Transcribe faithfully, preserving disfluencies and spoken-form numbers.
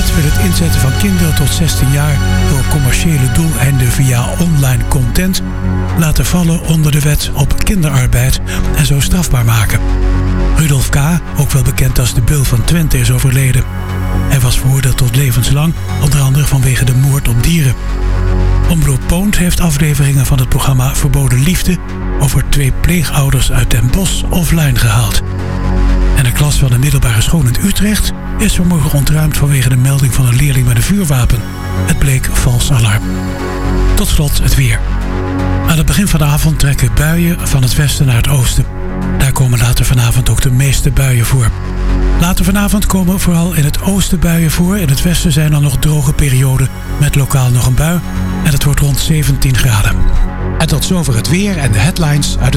wet wil het inzetten van kinderen tot zestien jaar voor commerciële doeleinden via online content laten vallen onder de wet op kinderarbeid en zo strafbaar maken. Rudolf K., ook wel bekend als de Beul van Twente, is overleden. Hij was veroordeeld tot levenslang, onder andere vanwege de moord op dieren. Omroep Poont heeft afleveringen van het programma Verboden Liefde over twee pleegouders uit Den Bosch offline gehaald. En de klas van de middelbare school in Utrecht is vanmorgen ontruimd vanwege de melding van een leerling met een vuurwapen. Het bleek vals alarm. Tot slot het weer. Aan het begin van de avond trekken buien van het westen naar het oosten. Daar komen later vanavond ook de meeste buien voor. Later vanavond komen vooral in het oosten buien voor. In het westen zijn dan nog droge perioden met lokaal nog een bui. En het wordt rond zeventien graden. En tot zover het weer en de headlines uit het